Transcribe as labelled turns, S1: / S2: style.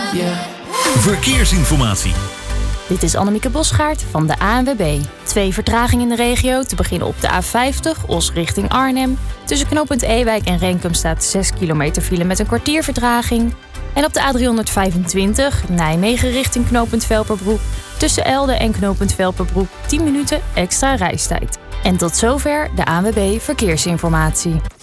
S1: Verkeersinformatie.
S2: Dit is Annemieke Bosgaard van de ANWB. 2 vertragingen in de regio. Te beginnen op de A50, Os richting Arnhem. Tussen knooppunt Ewijk en Renkum staat 6 kilometer file met een kwartier vertraging. En op de A325, Nijmegen richting knooppunt Velperbroek. Tussen Elde en knooppunt Velperbroek 10 minuten extra reistijd. En tot zover de ANWB Verkeersinformatie.